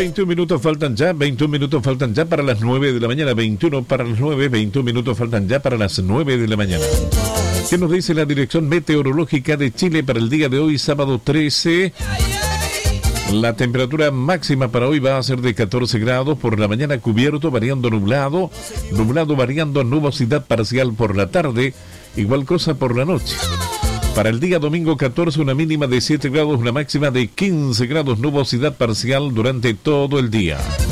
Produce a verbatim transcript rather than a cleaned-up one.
veintiún minutos faltan ya, veintiún minutos faltan ya para las nueve de la mañana, veintiuno para las nueve, veintiún minutos faltan ya para las nueve de la mañana. ¿Qué nos dice la Dirección Meteorológica de Chile para el día de hoy, sábado trece? La temperatura máxima para hoy va a ser de catorce grados, por la mañana cubierto, variando nublado, nublado variando nubosidad parcial por la tarde, igual cosa por la noche. Para el día domingo catorce, una mínima de siete grados, una máxima de quince grados, nubosidad parcial durante todo el día.